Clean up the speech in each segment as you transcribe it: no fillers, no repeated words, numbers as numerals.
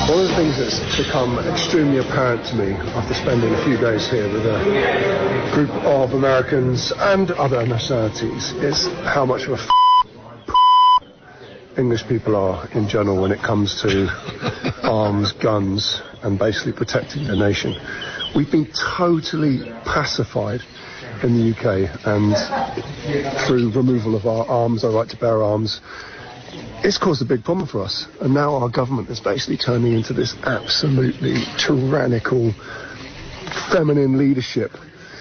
One of the things that's become extremely apparent to me after spending a few days here with a group of Americans and other nationalities is how much of a English people are in general when it comes to arms, guns, and basically protecting the nation. We've been totally pacified in the UK, and through removal of our arms, our right to bear arms, it's caused a big problem for us. And now our government is basically turning into this absolutely tyrannical, feminine leadership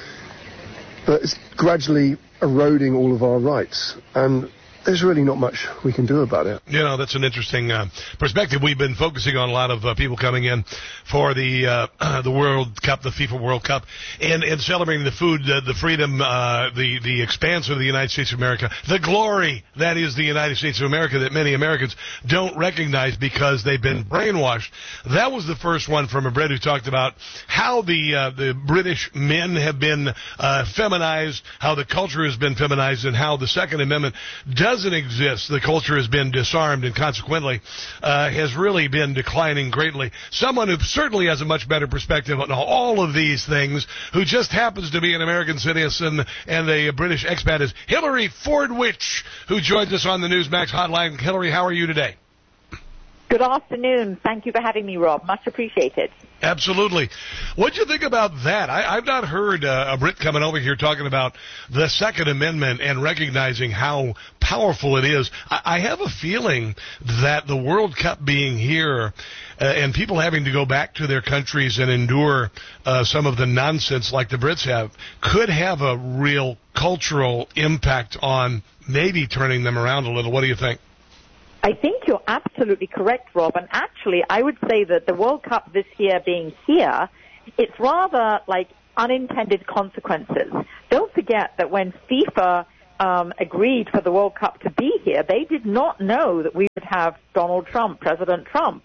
that is gradually eroding all of our rights. And there's really not much we can do about it. You know, that's an interesting perspective. We've been focusing on a lot of people coming in for the World Cup, the FIFA World Cup, and celebrating the food, the freedom, the expanse of the United States of America, the glory that is the United States of America that many Americans don't recognize because they've been brainwashed. That was the first one from a Brit who talked about how the British men have been feminized, how the culture has been feminized, and how the Second Amendment doesn't exist. The culture has been disarmed and consequently has really been declining greatly. Someone who certainly has a much better perspective on all of these things, who just happens to be an American citizen and a British expat, is Hillary Fordwich, who joins us on the Newsmax hotline. Hillary, how are you today? Good afternoon. Thank you for having me, Rob. Much appreciated. Absolutely. What do you think about that? I've not heard a Brit coming over here talking about the Second Amendment and recognizing how powerful it is. I have a feeling that the World Cup being here and people having to go back to their countries and endure some of the nonsense like the Brits have could have a real cultural impact on maybe turning them around a little. What do you think? I think you're absolutely correct, Rob. And actually, I would say that the World Cup this year being here, it's rather like unintended consequences. Don't forget that when FIFA agreed for the World Cup to be here, they did not know that we would have Donald Trump, President Trump.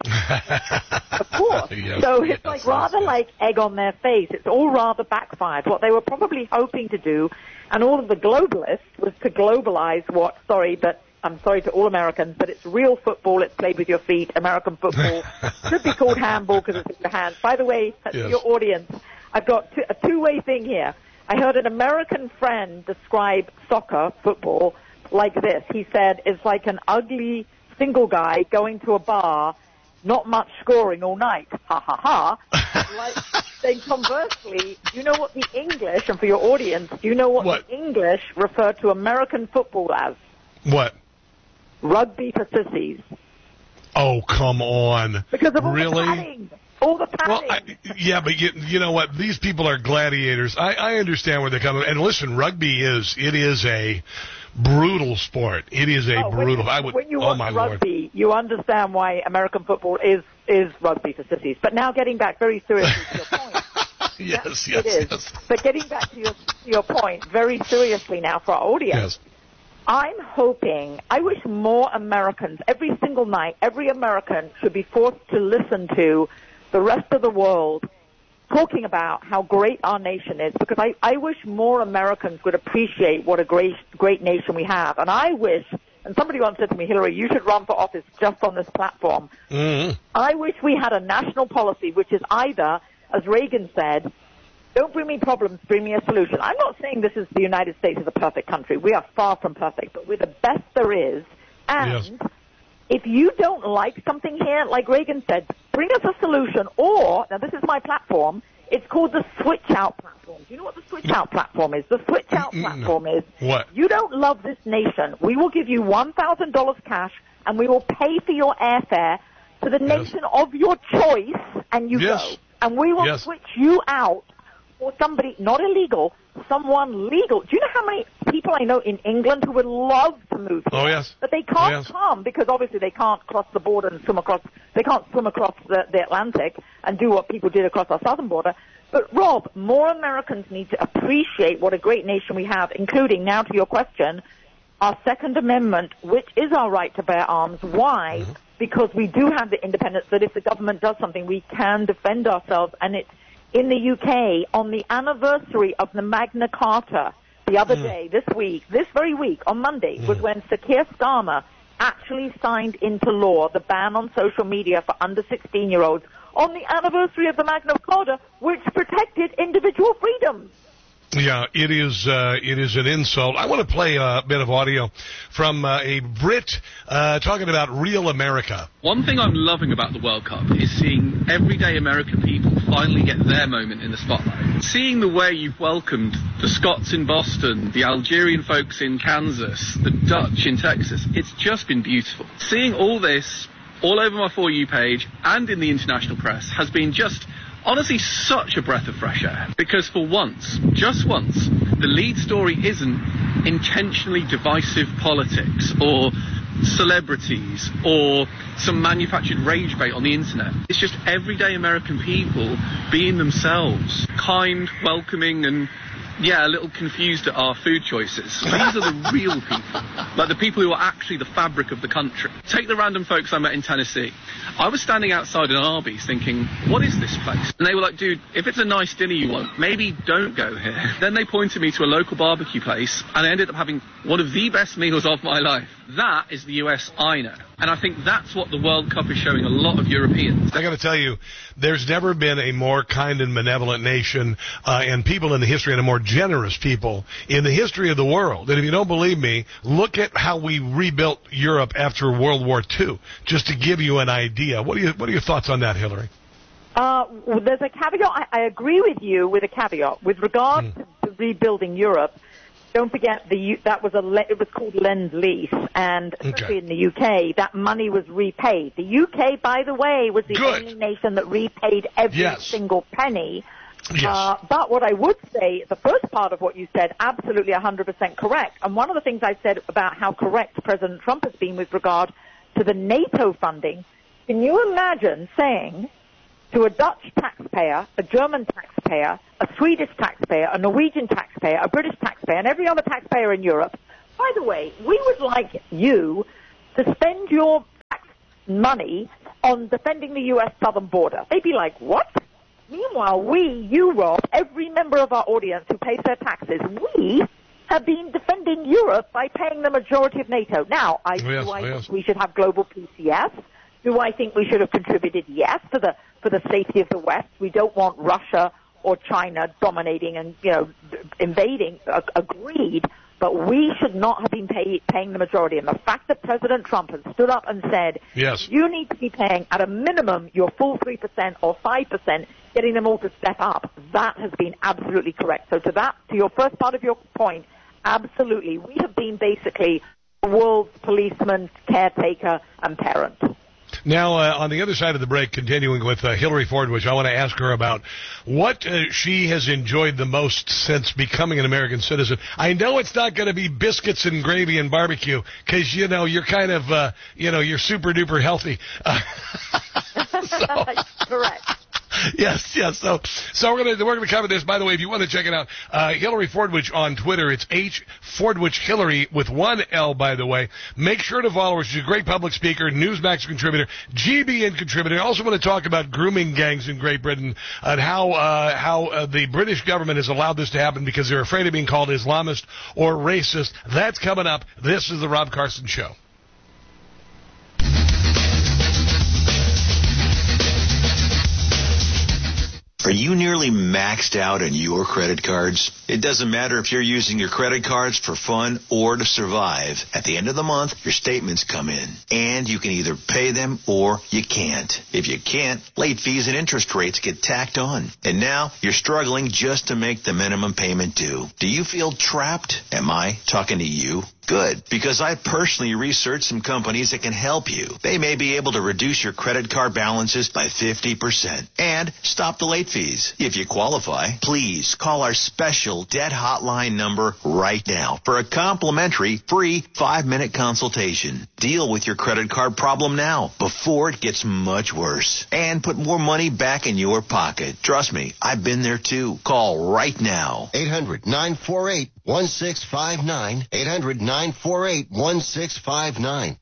Of course. Yes, so it's like rather like egg on their face. It's all rather backfired. What they were probably hoping to do, and all of the globalists, was to globalize what, I'm sorry to all Americans, but it's real football. It's played with your feet. American football should be called handball because it's in your hands. By the way, to your audience, I've got a two-way thing here. I heard an American friend describe soccer, football, like this. He said it's like an ugly single guy going to a bar, not much scoring all night. Ha, ha, ha. Then conversely, do you know what the English, and for your audience, do you know what the English refer to American football as? What? Rugby for sissies. Oh, come on. Because of all really? the padding. All the padding. Well, yeah, but you know what? These people are gladiators. I understand where they're coming. And listen, rugby is a brutal sport. It is a brutal. When you watch rugby, you understand why American football is rugby for sissies. But now getting back very seriously to your point. Yes. But getting back to your point very seriously now for our audience. Yes. I'm hoping, I wish more Americans, every single night, every American should be forced to listen to the rest of the world talking about how great our nation is, because I wish more Americans would appreciate what a great nation we have. And I wish, and somebody once said to me, Hillary, you should run for office just on this platform. Mm-hmm. I wish we had a national policy which is either, as Reagan said, don't bring me problems, bring me a solution. I'm not saying this is the United States is a perfect country. We are far from perfect, but we're the best there is. And if you don't like something here, like Reagan said, bring us a solution. Or, now this is my platform, it's called the Switch Out platform. Do you know what the Switch Out platform is? The Switch Out platform is, you don't love this nation. We will give you $1,000 cash, and we will pay for your airfare to the nation of your choice, and you go. And we will switch you out or somebody, not illegal, someone legal. Do you know how many people I know in England who would love to move here? Oh, yes. But they can't come because obviously they can't cross the border and swim across, they can't swim across the Atlantic and do what people did across our southern border. But, Rob, more Americans need to appreciate what a great nation we have, including, now to your question, our Second Amendment, which is our right to bear arms. Why? Because we do have the independence that if the government does something, we can defend ourselves. And it's in the UK, on the anniversary of the Magna Carta, the other day, this very week, on Monday, was when Sir Keir Starmer actually signed into law the ban on social media for under 16-year-olds on the anniversary of the Magna Carta, which protected individual freedoms. Yeah, it is an insult. I want to play a bit of audio from a Brit talking about real America. One thing I'm loving about the World Cup is seeing everyday American people finally get their moment in the spotlight. Seeing the way you've welcomed the Scots in Boston, the Algerian folks in Kansas, the Dutch in Texas, it's just been beautiful. Seeing all this all over my For You page and in the international press has been just honestly such a breath of fresh air, because for once, just once, the lead story isn't intentionally divisive politics or celebrities or some manufactured rage bait on the internet. It's just everyday American people being themselves, kind, welcoming, and a little confused at our food choices. These are the real people, like the people who are actually the fabric of the country. Take the random folks I met in Tennessee. I was standing outside an Arby's thinking, what is this place? And they were like, dude, if it's a nice dinner you want, maybe don't go here. Then they pointed me to a local barbecue place, and I ended up having one of the best meals of my life. That is the US I know. And I think that's what the World Cup is showing a lot of Europeans. I got to tell you, there's never been a more kind and benevolent nation and people in the history, and a more generous people in the history of the world. And if you don't believe me, look at how we rebuilt Europe after World War II, just to give you an idea. What are your thoughts on that, Hillary? There's a caveat. I agree with you with a caveat. With regard to rebuilding Europe, don't forget it was called Lend-Lease, and especially in the UK, that money was repaid. The UK, by the way, was the only nation that repaid every single penny. Yes. But what I would say, the first part of what you said, absolutely 100% correct. And one of the things I said about how correct President Trump has been with regard to the NATO funding, can you imagine saying to a Dutch taxpayer, a German taxpayer, a Swedish taxpayer, a Norwegian taxpayer, a British taxpayer, and every other taxpayer in Europe, by the way, we would like you to spend your tax money on defending the U.S. southern border. They'd be like, what? Meanwhile, you, Rob, every member of our audience who pays their taxes, we have been defending Europe by paying the majority of NATO. Now, I think we should have global peace? Yes. Do I think we should have contributed? Yes, for the safety of the West. We don't want Russia or China dominating and, invading. Agreed. But we should not have been paying the majority. And the fact that President Trump has stood up and said, you need to be paying at a minimum your full 3% or 5%, getting them all to step up, that has been absolutely correct. So to your first part of your point, absolutely. We have been basically the world's policeman, caretaker, and parent. Now, on the other side of the break, continuing with Hillary Fordwich, I want to ask her about what she has enjoyed the most since becoming an American citizen. I know it's not going to be biscuits and gravy and barbecue because, you're kind of, you're super duper healthy. Correct. Yes. So we're gonna cover this. By the way, if you want to check it out, Hillary Fordwich on Twitter. It's H Fordwich Hillary with one L. By the way, make sure to follow her. She's a great public speaker, Newsmax contributor, GBN contributor. I also want to talk about grooming gangs in Great Britain and how the British government has allowed this to happen because they're afraid of being called Islamist or racist. That's coming up. This is the Rob Carson Show. Are you nearly maxed out on your credit cards? It doesn't matter if you're using your credit cards for fun or to survive. At the end of the month, your statements come in, and you can either pay them or you can't. If you can't, late fees and interest rates get tacked on. And now you're struggling just to make the minimum payment due. Do you feel trapped? Am I talking to you? Good, because I personally researched some companies that can help you. They may be able to reduce your credit card balances by 50% and stop the late fees. If you qualify, please call our special debt hotline number right now for a complimentary free 5-minute consultation. Deal with your credit card problem now before it gets much worse and put more money back in your pocket. Trust me, I've been there too. Call right now. 800-948-1659. 800-948-1659.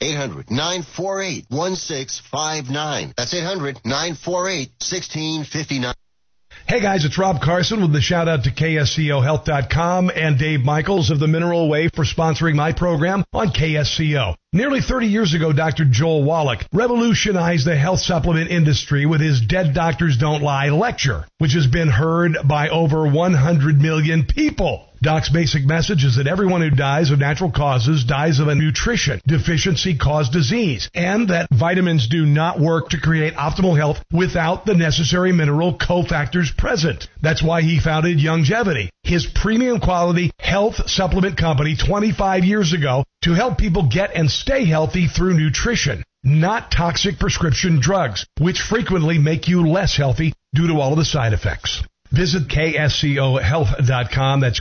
800-948-1659. That's 800-948-1659. Hey guys, it's Rob Carson with the shout out to KSCOHealth.com and Dave Michaels of the Mineral Way for sponsoring my program on KSCO. Nearly 30 years ago, Dr. Joel Wallach revolutionized the health supplement industry with his Dead Doctors Don't Lie lecture, which has been heard by over 100 million people. Doc's basic message is that everyone who dies of natural causes dies of a nutrition deficiency caused disease, and that vitamins do not work to create optimal health without the necessary mineral cofactors present. That's why he founded Youngevity, his premium quality health supplement company 25 years ago, to help people get and stay healthy through nutrition, not toxic prescription drugs, which frequently make you less healthy due to all of the side effects. Visit KSCOHealth.com. That's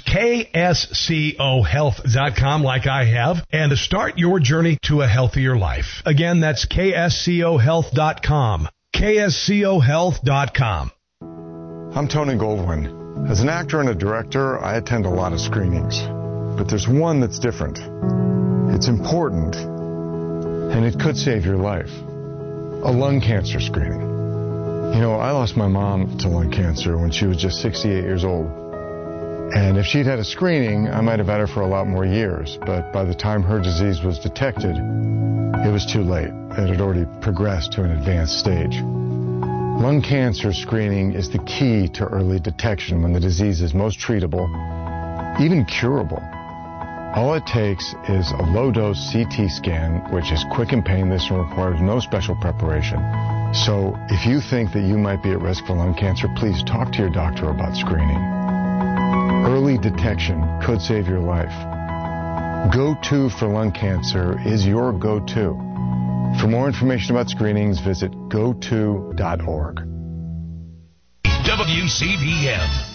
KSCOHealth.com, like I have, and to start your journey to a healthier life. Again, that's KSCOHealth.com. KSCOHealth.com. I'm Tony Goldwyn. As an actor and a director, I attend a lot of screenings. But there's one that's different. It's important, and it could save your life. A lung cancer screening. You know, I lost my mom to lung cancer when she was just 68 years old. And if she'd had a screening, I might have had her for a lot more years. But by the time her disease was detected, it was too late. It had already progressed to an advanced stage. Lung cancer screening is the key to early detection when the disease is most treatable, even curable. All it takes is a low-dose CT scan, which is quick and painless and requires no special preparation. So if you think that you might be at risk for lung cancer, please talk to your doctor about screening. Early detection could save your life. Go-To for lung cancer is your go-to. For more information about screenings, visit goto.org. WCBM